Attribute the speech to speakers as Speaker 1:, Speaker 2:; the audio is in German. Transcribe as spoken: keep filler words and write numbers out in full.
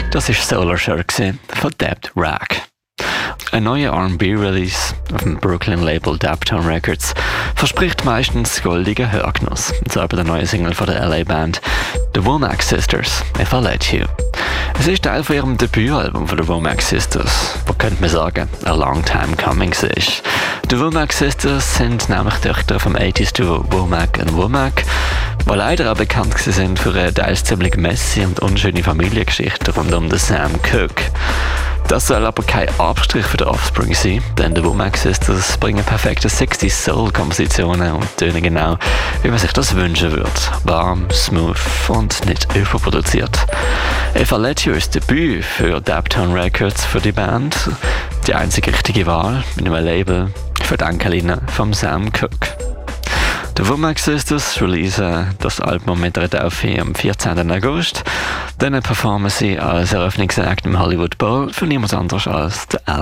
Speaker 1: Das war Solar Shirt von Dapt Rack. Ein neuer R and B-Release auf dem Brooklyn-Label Daptone Records verspricht meistens goldigen Hörgenuss. So bei der neuen Single von der L A-Band The Womack Sisters, If I Let You. Es ist Teil von ihrem Debütalbum von The Womack Sisters, wo könnte man sagen, a long time coming ist. The Womack Sisters sind nämlich Töchter vom achtziger-Duo Womack and Womack, die leider auch bekannt sind für eine teils ziemlich messy und unschöne Familiengeschichte rund um den Sam Cooke. Das soll aber kein Abstrich für die Offspring sein, denn die Womack Sisters bringen perfekte sechziger Soul-Kompositionen und tönen genau, wie man sich das wünschen würde. Warm, smooth und nicht überproduziert. If I Let You ist Debüt für Daptone Records für die Band. Die einzige richtige Wahl mit einem Label für die Enkelinnen vom Sam Cooke. Die Womack Sisters releasen das Album mit einer Taufe am vierzehnten August. Dann performen sie als Eröffnungsact im Hollywood Bowl für niemand anderes als der